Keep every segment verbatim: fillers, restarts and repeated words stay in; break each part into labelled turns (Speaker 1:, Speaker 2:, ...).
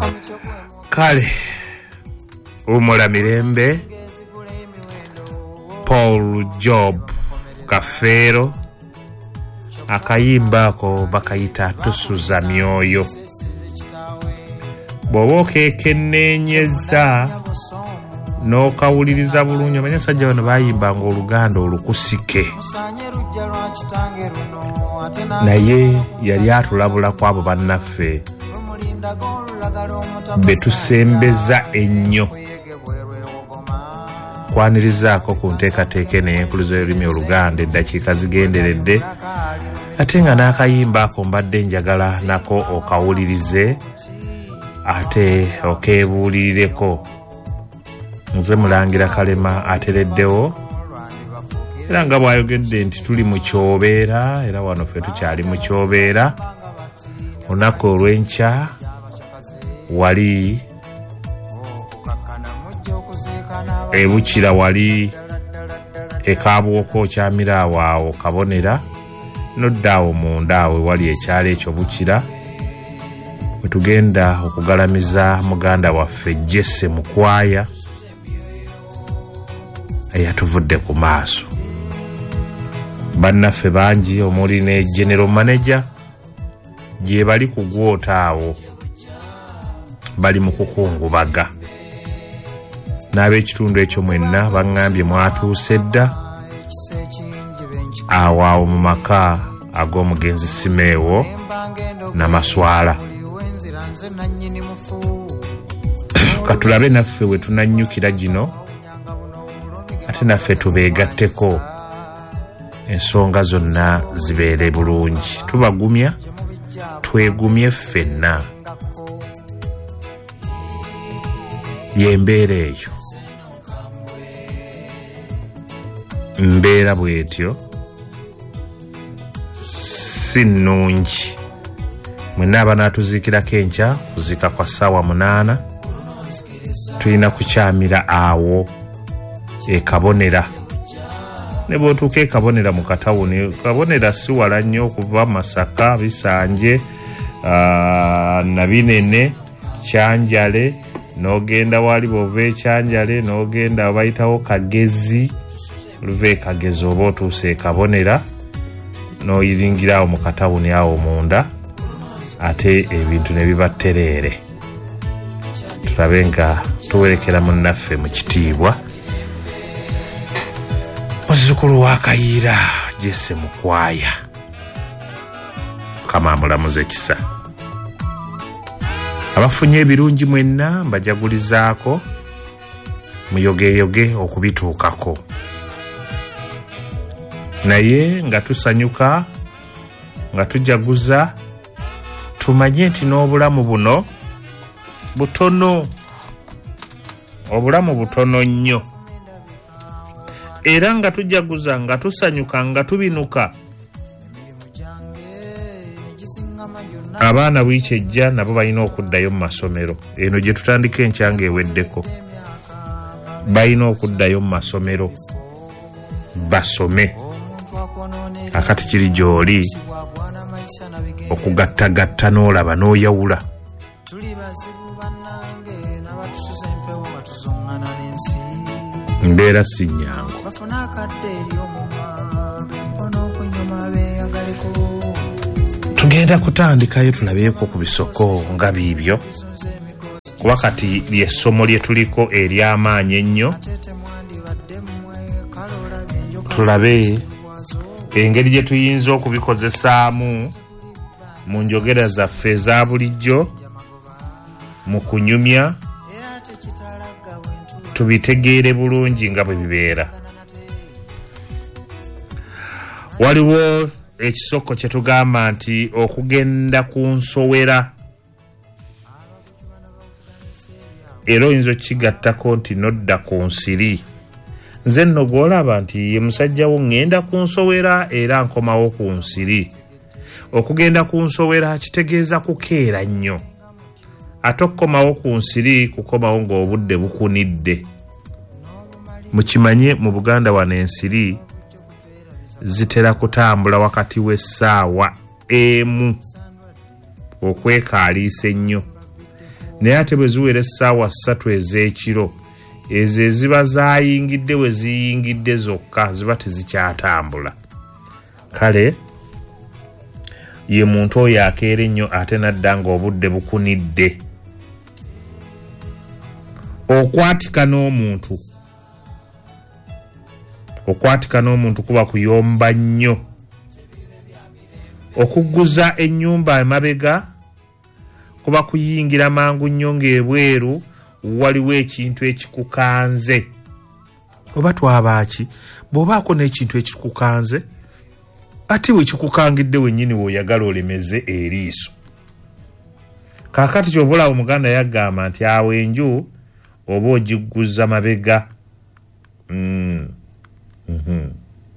Speaker 1: Kale Umula Mirembe Paul Job Kafero akayimba ako bakayita tusuza myoyo boboke kenenyeza no kawuliriza bulungi amanya sajja bano bayimba ngo oluganda olukusike naye yali atulabula kwabo bannaffe betusembeza ennyo kwanirizaako ku nteekateeka n'enkuluzo y'olulimi oluganda eddakiika zigenderedde ate nga n'akayimba ako mbadde njagala nako okawulirize ate okeebuulirireko nze Mulangira Kalema atereddewo era nga bw'ayogedde nti tuli mu kyobeera era wano ffe tukyali mu kyobeera olunaku olw'enkya wali ebukira wali ekabwoko kya miraawo awo kabonera noddaawo mundaawe wali ekyalo ekyo bukira we tugenda okugalamiza muganda waffe Jesse Mukwaya eyatuvudde ku maaso bannaffe bangi omuli ne general manager gye bali ku gwota awo bali mu kukungubaga n'ab'ekitundu ekyo mwenna baŋŋambye mwatuuse dda awo awo mu maka ag'omugenzi Simeewo Namaswala katulabe naffe we tunannyukira gino ate naffe tubeegatteko ensonga zonna zibeere bulungi tubagumya twegumye ffenna yembeera eyo mbeera bwetyo si nnungi mwenna abanaatuziikirako enkya kuziika kwa ssaawa munaana tulina kukyamira awo ekabonera ne bw'otuuka ekabonera mu katawuni kabonera si wala nnyo okuva Masaka Bisanje uh, Nabinene Kyanjale n'ogenda wali bw'ova ekyanjale n'ogenda bayitawo Kagezi luva ekagezi oba otuuse ekabonera n'oyiringirawo mu katawuni awo munda ate ebintu ne biba ttereere tulabe nga tuwerekera munnaffe mu kitiibwa muzzukulu wa Kayiira Jesse Mukwaya Mukama amulamuze ekisa abafunye ebirungi mwenna mbajagulizaako muyogeyoge okubituukako naye nga tusanyuka nga tujaguza tumanye nti n'obulamu buno butono obulamu butono nnyo era nga tujaguza nga tusanyuka nga tubinuka abaana bwikejja nabo balina okuddayo mu masomero eno gye tutandika enkyanga eweddeko balina okuddayo mu masomero basome akati kiri gy'oli okugattagatta n'olaba n'oyawula mbeera si nnyangu tugenda kutandikayo tulabeeko ku bisoko nga biibyo kuba kati lyessomo lye tuliko ery'amaanyi ennyo tulabe engeri gye tuyinza okubikozesaamu mu njogera zaffe eza bulijjo mu kunyumya tubitegeere bulungi nga bwe bibeera waliwo ekisoko kye tugamba nti okugenda ku nsowera era oyinza okigattako nti nodda ku nsiri nze nno gw'olaba nti ye musajjawo ŋŋenda ku nsowera era nkomawo ku nsiri okugenda ku nsowera kitegeeza kukeera nnyo ate okukomawo ku nsiri kukomawo ng'obudde bukunidde mukimanye mu Buganda wano ensiri zitera kutambula wakati w'essaawa emu okwekaaliisa ennyo naye ate bwe ziwera essaawa ssatu ez'ekiro ezo eziba zaayingidde we ziyingidde zokka ziba tezikyatambula. Kale ye muntu oyo akeera ennyo ate nadda ng'obudde bukunidde. Okwatika n'omuntu okwatika n'omuntu kuba kuyomba nnyo. Okugguza ennyumba emabega kuba kuyingira mangu nnyo ng'ebweru waliwo ekintu ekikukanze. Oba twabaaki bw'obaako n'ekintu ekikukanze ate we kikukangidde wennyini w'oyagala olemeze eriiso. Kaakati ky'obulawo Omuganda yagamba nti awo enju oba ogigguza mabega. Mm. Mm-hmm.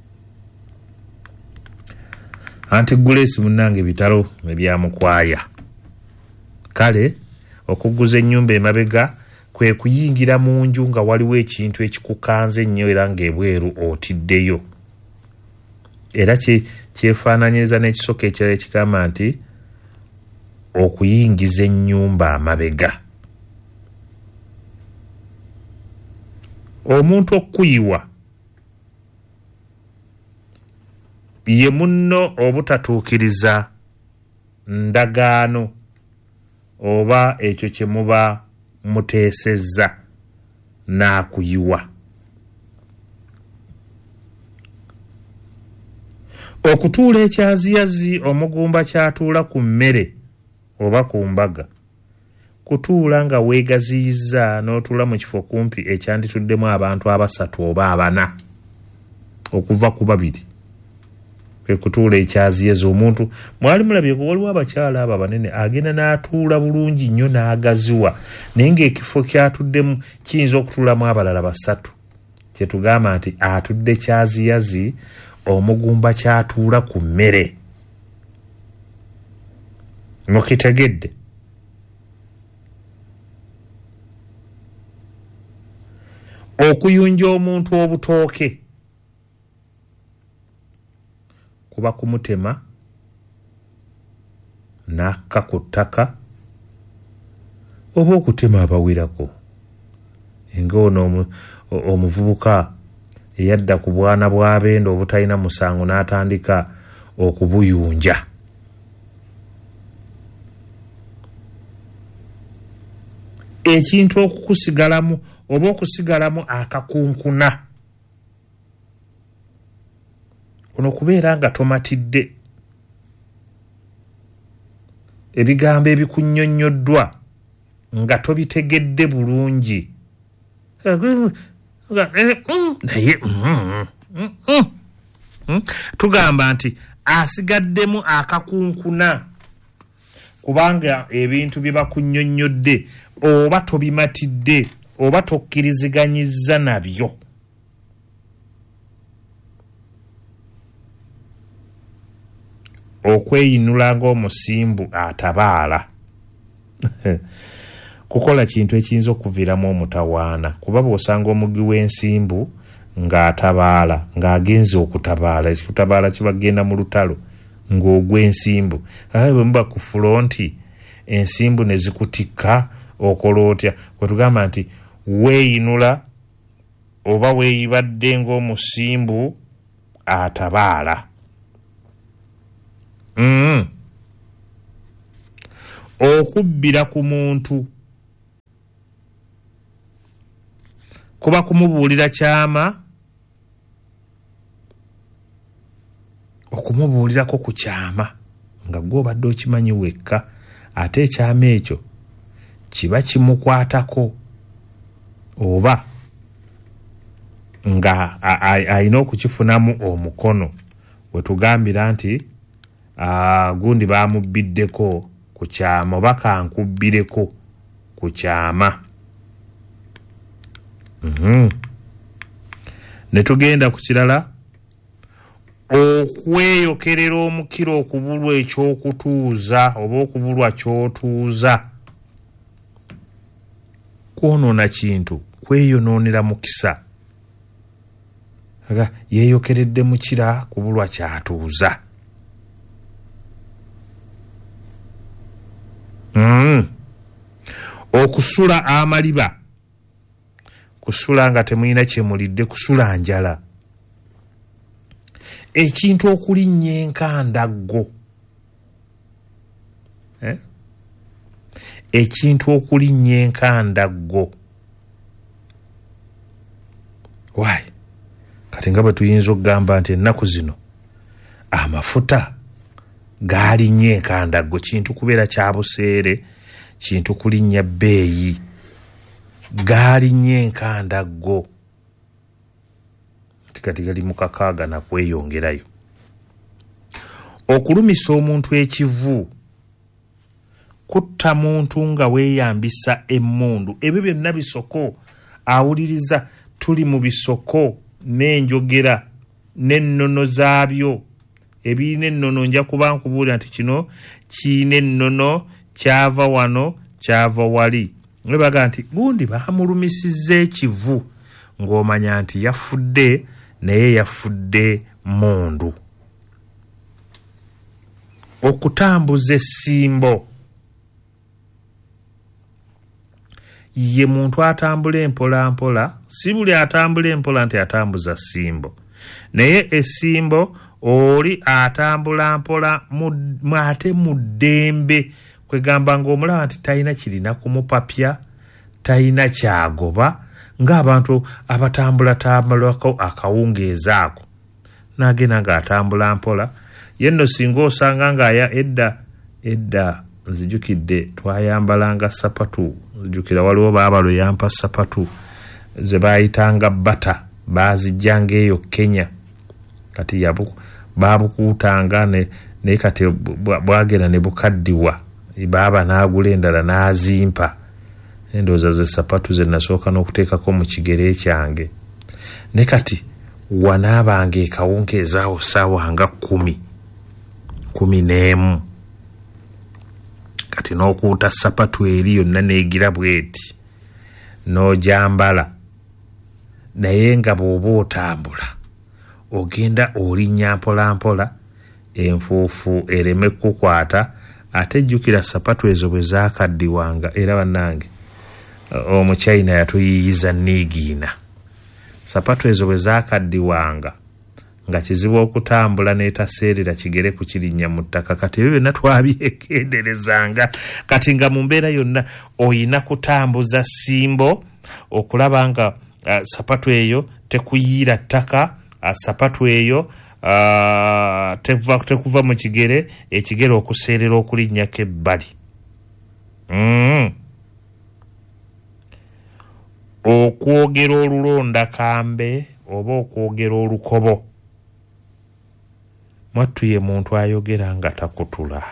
Speaker 1: Anti Grace munnange bitalo ebyamukwaya. Kale okugguza ennyumba emabega kwe kuyingira mu nju nga waliwo ekintu ekikukanze ennyo era ng'ebweru otiddeyo. Era kyefaananyiriza n'ekisoko ekirala ekigamba nti okuyingiza ennyumba amabega. Omuntu okuyiwa ye munno obutatuukiriza ndagaano oba ekyo kye muba muteesezza n'akuyiwa. Okutuula ekyaziyazi omugumba kyatuula ku mmere oba ku mbaga. Kutuula nga weegaziyizza n'otuula mu kifo kumpi ekyandituddemu abantu abasatu oba abana okuva ku babiri. Kwe kutuula ekyaziyazi omuntu mwali mulabye ko waliwo abakyala abo abanene agenda n'atuula bulungi nnyo n'agaziwa naye ng'ekifo kyatuddemu kiyinza okutuulamu abalala basatu. Kye tugamba nti atudde kyaziyazi omugumba kyatuula ku mmere. Mukitegedde? Okuyunja omuntu obutooke kuba kumutema n'akka ku ttaka oba okutema abawirako. Ng'ono omuvubuka eyadda ku bwana bw'abenda obutalina musango n'atandika okubuyunja. Ekintu okukusigalamu oba okusigalamu akakunkuna. Kuno kubeera nga tomatidde. Ebigambo ebikunnyonnyoddwa nga tobitegedde bulungi. Naye tugamba nti asigaddemu akakunkuna kubanga ebintu bye bakunnyonnyodde oba tobimatidde oba tokkiriziganyizza nabyo. Okweyinula ng'omusimbu atabaala. Kukola kintu ekiyinza okuviiramu omutawaana kuba bw'osanga omugi w'ensimbu ng'atabaala ng'agenze okutabaala. Ekikutabaala kiba kgenda mu lutalo ng'ogw'ensimbu. Aye bwe muba ku fulonti ensimbu ne zikutikka okola otya? Kwe tugamba nti weeyinula oba weeyibadde ng'omusimbu atabaala. Mm. Okubbira ku muntu kuba kumubuulira kyama okumubuulirako ku kyama nga gw'obadde okimanyi wekka ate ekyama ekyo kiba kimukwatako oba nga alina okukifunamu omukono. We tugambira nti Uh, gundi bamubbiddeko ku kyama oba kankubbireko ku kyama. Mm-hmm. Ne tugenda ku kirala okweyokerera omukiro okubulwa ekyokutuuza oba okubulwa kyotuuza. Kwonoona kintu kweyonoonera mukisa. Yeeyokeredde mukira kubulwa kyatuuza. Mm. okusula amaliba, kusula nga temulina kyemulidde, kusula njala, ekintu okulinnya enkandaggo, eh? ekintu okulinnya enkandaggo. Why? Kati nga bwe tuyinza okugamba nti ennaku zino amafuta gaalinnye enkandaggo, kintu kubeera kya buseere, kintu kulinnya bbeeyi, gaalinnye enkandaggo. Kati gali mu kakaaga na kweyongerayo. Okulumisa omuntu ekivu, kutta muntu nga weeyambisa emmundu, ebyo byonna bisoko. Awuliriza tuli mu bisoko n'enjogera n'ennono zaabyo. Ebirina ennono nja kuba nkubuulira nti kino kiina ennono, kyava wano, kyava wali. Ne baga nti gundi baamulumisizza ekivu, ng'omanya nti yafudde, naye yafudde mundu. Okutambuza essimbo, ye muntu atambula empola mpola, si buli atambula empola nti atambuza ssimbo, naye essimbo oli atambula mpola mu ate mu ddembe, kwegamba ng'omulaba nti talina kirina kumupapya, talina kyagoba, ng'abantu abatambula tambulako akawungeeza ako, n'agenda ng'atambula mpola. Yenno singa osanga ng'aya edda edda nzijukidde twayambalanga sapatu, nzijukira waliwo baabalo yampa sapatu ze baayitanga bata, baazijjanga eyo Kenya, kati yabu baabukuutanga ne naye kati bwagenda ne bukaddiwa, baaba n'agula endala n'azimpa. Endowooza ze sapatu ze nasooka n'okuteekako mu kigere kyange. Ne kati wanaabanga ekawunkeezaawo ssaawa nga kkumi kumi n'emu, kati n'okuuta sapatu eri yonna n'egira bweti n'ogyambala, naye nga bw'oba otambula ogenda olinnya mpola mpola, enfuufu ereme kukwata. Ate jjukira sapatu ezo bwe zaakaddiwanga, era bannange omuchina yatuyiyiza niigiina. Sapatu ezo bwe zaakaddiwanga nga kizibu okutambula n'etaseerera kigere ku kirinnya mu ttaka. Kati ebyo byonna twabyekenderezanga. Kati nga mu mbeera yonna oyina kutambuza ssimbo okulaba nga uh, sapatu eyo tekuyiira ttaka, uh, sapatu eyo uh, tekuva, tekuva mu kigere, ekigere okuseerera okulinnyako ebbali. Mm. Okwogera olulonda kambe oba okwogera olukobo. Mwattu ye muntu ayogera nga takutula,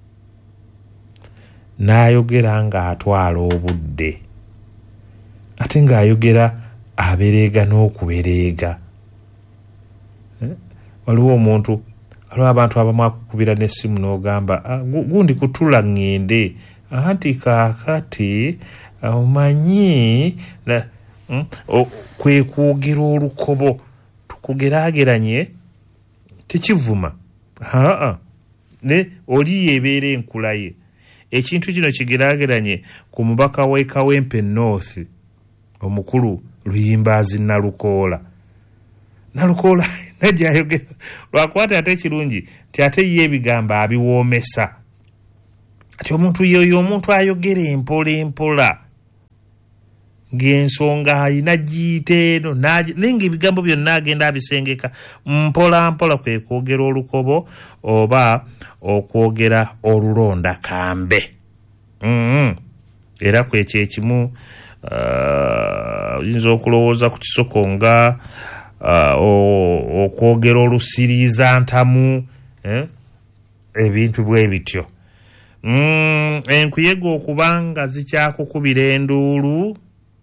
Speaker 1: n'ayogera nga atwala obudde, ate ng'ayogera abereega n'okubereega. Eh? Waliwo omuntu, waliwo abantu abamu akukubira n'essimu n'ogamba ah, gundi kutula ngende, anti kaakati omanyi na mm, kwe kwogera olukobo tukugeraageranye tekivuma. Haa ne oli yebeera enkula ye. Ekintu kino kigeraageranye ku mubaka w'e Kawempe North omukulu Luyimbaazi Nalukoola. Nalukoola najja ayogera lwakwata ate kirungi ti ate ye ebigambo abiwoomesa. Ati omuntu yoyo omuntu ayogera empola empola ng'ensonga ayina giyite eno nenga ebigambo byonna agenda abisengeka mpola mpola, kwe kwogera olukobo oba okwogera olulonda kambe. Mm-hmm. Era kwekyo ekimu oyinza uh, okulowooza ku kisoko nga uh, okwogera olusiriiza ntamu, eh? Ebintu bwe bityo. Mm, enkuyege okubanga zikyakukubira enduulu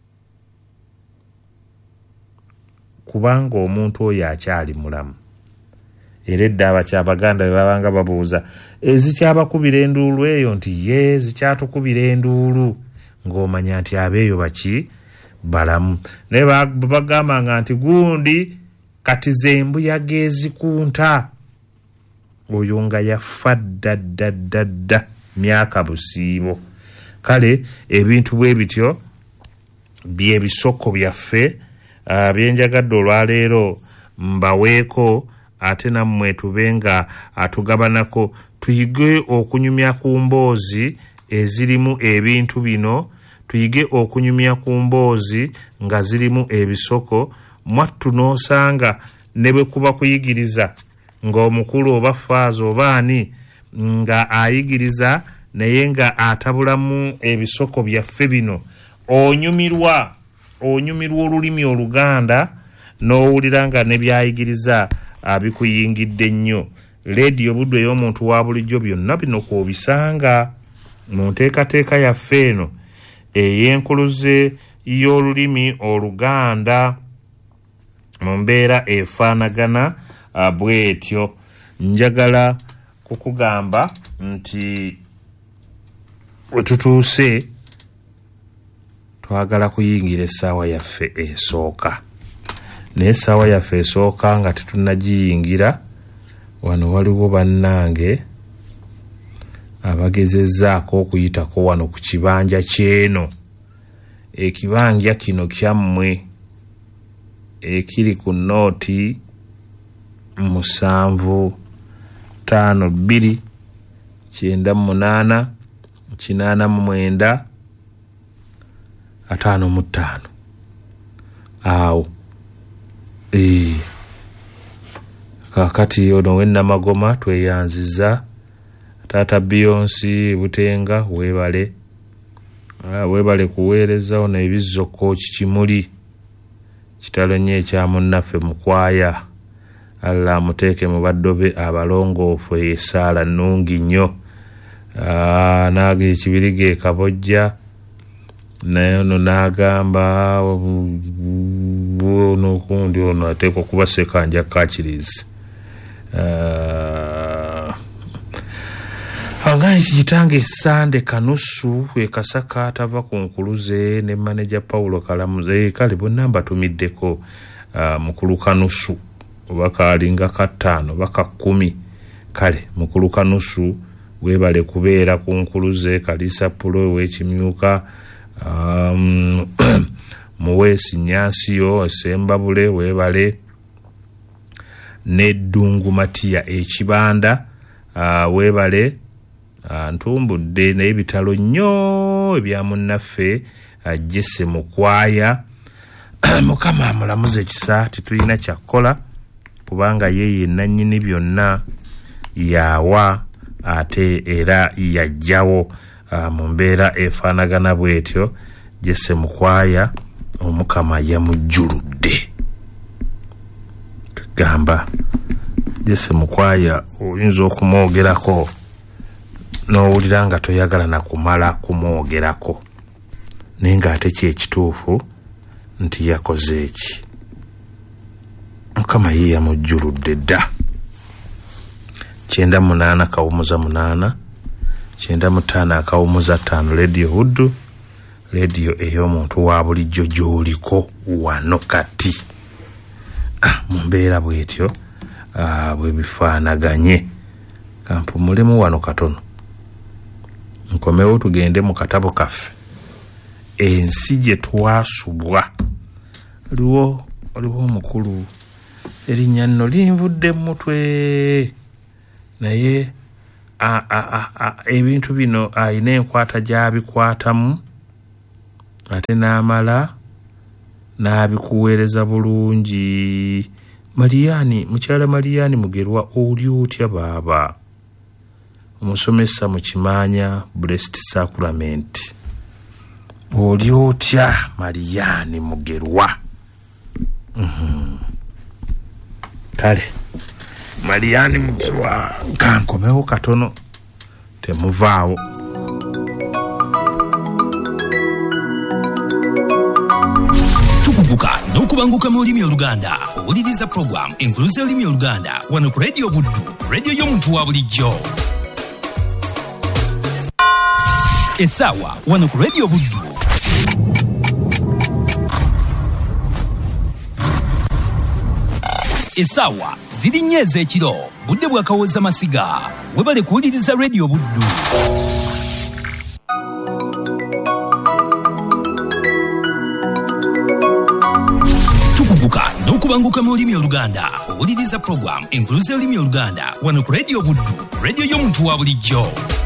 Speaker 1: kubanga omuntu oyo akyali mulamu. Era edda abakyabaganda bwe babanga babuuza ezikyabakubira enduulu eyo nti ye zikyatukubira enduulu, ng'omanya nti abeeyo baki balamu. Naye bagambanga nti gundi kati zembuyaga ezikunta, oyo nga yafa dda dda dda dda myaka busiibo. kale ebintu bwe bityo bye bisoko byaffe uh, byenjagadde olwaleero mbaweeko ate nammwe tubenga atugabanako tuyige okunyumya ku mboozi ezirimu ebintu bino tuyige okunyumya ku mboozi nga zirimu ebisoko mwattu n'osanga ne bwe kuba kuyigiriza ng'omukulu oba faazi oba ani nga ayigiriza naye nga atabulamu ebisoko byaffe bino onyumirwa onyumirwa olulimi Oluganda n'owulira nga ne byayigiriza abikuyingidde nnyo. Leediyo Buddu ey'omuntu wa bulijjo byonna bino kw'obisanga mu nteekateeka yaffe eno ey'enkuluze y'olulimi Oluganda mu mbeera efaanagana bw'etyo. Njagala kukugamba nti we tutuuse twagala kuyingira essaawa yaffe esooka naye essaawa yaffe esooka nga tetunnagiyingira wano waliwo bannange abagezezzaako okuyitako wano ku kibanja kyeno. Ekibanja kino kyammwe ekiri ku nooti musanvu ttaano bbiri kyenda munaana kinaana mu mwenda ataano mu ttaano awo ee kakati ono w'ennamagoma tweyanziza taata Beyonce Butenga weebale weebale kuweereza ono ebizzoko kikimuli kitalo nnyo ekya munnaffe Mukwaya Allah amuteeke mu baddobe abalongoofu esaala nnungi nnyo naage ekibirige Kabojja naye ono n'agamba n'okundi ono ateekwa kuba Sekanja Kachirizi Angaye kitange Sande Kanusu e Kasaka atava ku nkuluze ne manager Paulo Kalamuze kale bonna mbatumiddeko uh, mukulu Kanusu obaka alinga kataano baka kumi kale mukulu Kanusu webale kubeera ku nkuluze Kalisa Pulo w'ekimyuka um, Muwesi Nyansiyo Esembabule webale Nedungu Matia ekibanda uh, webale Uh, ntumbudde naye bitalo nnyo ebya munnaffe Jesse Mukwaya Mukama amulamuze ekisa titulina kyakkola kubanga yeye nannyini byonna yawa ate era yajjawo uh, mu mbeera efaanagana bw'etyo. Jesse Mukwaya Omukama yamujjuludde gamba Jesse Mukwaya oyinza okumwogerako n'owulira nga toyagala na kumala kumwogerako naye ng'ate kyekituufu nti yakoze eki Mukama ye yamujjuludde dda. Kyenda munaana kawumuza munaana kyenda mutaano akawumuza ttaano Leediyo Buddu leediyo ey'omuntu wa bulijjo gy'oliko wano kati ah, mu mbeera bw'etyo ah, bwe bifaanaganye kampumulemu wano katono nkomewo tugende mu katabo kaffe ensi gye twasubwa. Liwo waliwo omukulu erinnya nno linvudde mu mutwe naye a, a, a, a, ebintu bino ayina enkwata gy'abikwatamu ate n'amala n'abikuweereza bulungi. Mariani mukyala Mariani Mugerwa oli otya baaba omusomesa mu Kimanya Blessed Sacrament oli otya Mariani Mugerwa mm-hmm. Kale Mariani Mugerwa kankomewo katono temuvaawo.
Speaker 2: Tukubuka n'okubanguka mu lulimi Oluganda owuliriza program enkuluze olulimi Oluganda wano ku Leediyo Buddu leediyo y'omuntu wa bulijjo. Essaawa wano ku Leediyo Buddu essaawa ziri nnyo ez'ekiro budde bwakawooza masiga webale kuwuliriza Leediyo Buddu. okubanguka mu lulimi oluganda owuliriza program enkuluze olulimi oluganda wano ku radio buddu radio y'omuntu wa bulijjo.